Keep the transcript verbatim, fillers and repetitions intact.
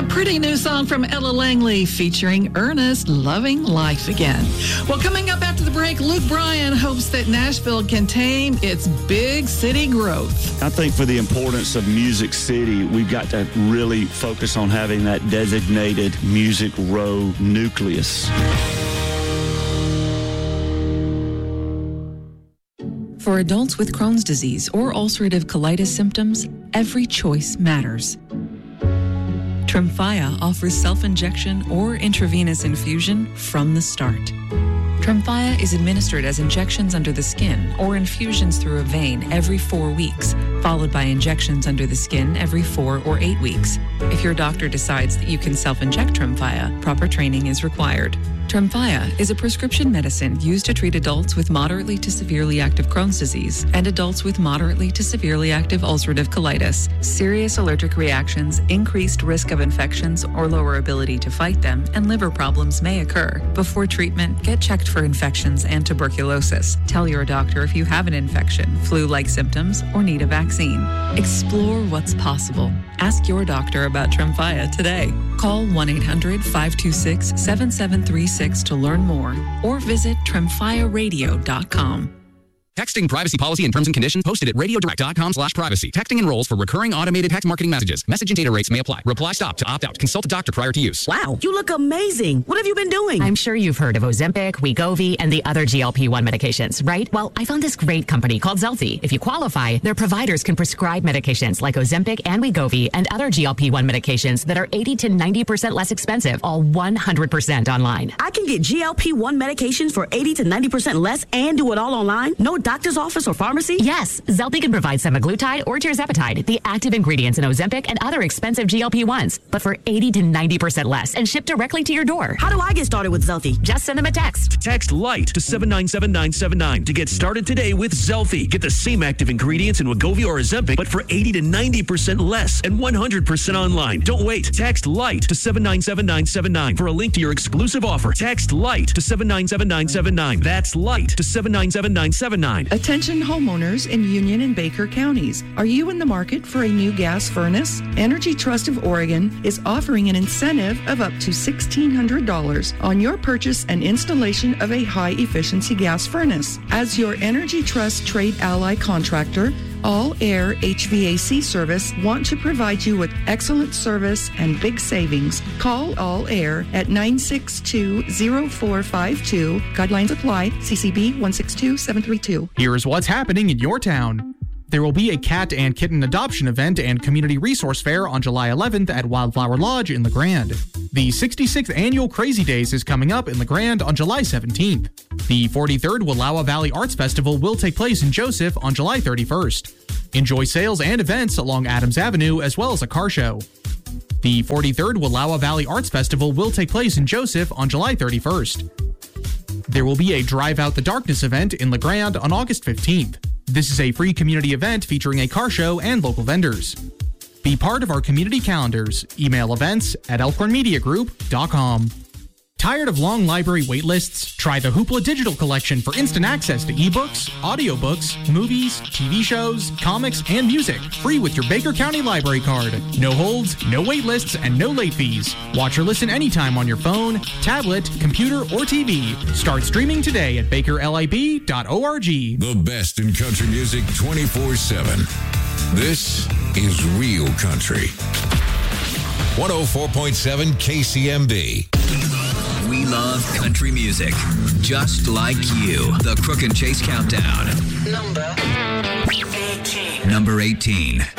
pretty new song from Ella Langley featuring Ernest, Loving Life Again. Well, coming up after the break, Luke Bryan hopes that Nashville can tame its big city growth. I think for the importance of Music City, we've got to really focus on having that designated Music Row nucleus. For adults with Crohn's disease or ulcerative colitis symptoms, every choice matters. Tremfya offers self-injection or intravenous infusion from the start. Tremfya is administered as injections under the skin or infusions through a vein every four weeks, followed by injections under the skin every four or eight weeks. If your doctor decides that you can self-inject Tremfya, proper training is required. Tremfya is a prescription medicine used to treat adults with moderately to severely active Crohn's disease and adults with moderately to severely active ulcerative colitis. Serious allergic reactions, increased risk of infections or lower ability to fight them, and liver problems may occur. Before treatment, get checked for infections and tuberculosis. Tell your doctor if you have an infection, flu-like symptoms, or need a vaccine. Explore what's possible. Ask your doctor about Tremfya today. Call one eight hundred five two six seven seven three six to learn more or visit tremfya radio dot com. Texting privacy policy and terms and conditions posted at radiodirect.com slash privacy. Texting enrolls for recurring automated text marketing messages. Message and data rates may apply. Reply stop to opt out. Consult a doctor prior to use. Wow, you look amazing. What have you been doing? I'm sure you've heard of Ozempic, Wegovy, and the other G L P one medications, right? Well, I found this great company called Zelty. If you qualify, their providers can prescribe medications like Ozempic and Wegovy and other G L P one medications that are eighty to ninety percent less expensive, all one hundred percent online. I can get G L P one medications for eighty to ninety percent less and do it all online? No doctor's office or pharmacy? Yes, Zelty can provide semaglutide or tirzepatide, the active ingredients in Ozempic and other expensive G L P ones, but for eighty to ninety percent less and shipped directly to your door. How do I get started with Zelty? Just send them a text. Text LIGHT to seven nine seven nine seven nine to get started today with Zelty. Get the same active ingredients in Wegovy or Ozempic, but for eighty to ninety percent less and one hundred percent online. Don't wait. Text LIGHT to seven nine seven nine seven nine for a link to your exclusive offer. Text LIGHT to seven nine seven nine seven nine. That's LIGHT to seven nine seven nine seven nine. Attention homeowners in Union and Baker counties. Are you in the market for a new gas furnace? Energy Trust of Oregon is offering an incentive of up to sixteen hundred dollars on your purchase and installation of a high-efficiency gas furnace. As your Energy Trust Trade Ally contractor, All Air H V A C Service want to provide you with excellent service and big savings. Call All Air at nine six two, zero four five two. Guidelines apply. C C B one six two seven three two. Here's what's happening in your town. There will be a cat and kitten adoption event and community resource fair on July eleventh at Wildflower Lodge in La Grande. The sixty-sixth annual Crazy Days is coming up in La Grande on July seventeenth. The forty-third Wallowa Valley Arts Festival will take place in Joseph on July thirty-first. Enjoy sales and events along Adams Avenue as well as a car show. The forty-third Wallowa Valley Arts Festival will take place in Joseph on July thirty-first. There will be a Drive Out the Darkness event in La Grande on August fifteenth. This is a free community event featuring a car show and local vendors. Be part of our community calendars. Email events at elkhorn media group dot com. Tired of long library waitlists? Try the Hoopla Digital Collection for instant access to ebooks, audiobooks, movies, T V shows, comics, and music. Free with your Baker County Library card. No holds, no waitlists, and no late fees. Watch or listen anytime on your phone, tablet, computer, or T V. Start streaming today at baker lib dot org. The best in country music twenty-four seven. This is Real Country. one oh four point seven K C M B. We love country music, just like you. The Crook and Chase Countdown. Number eighteen. Number eighteen.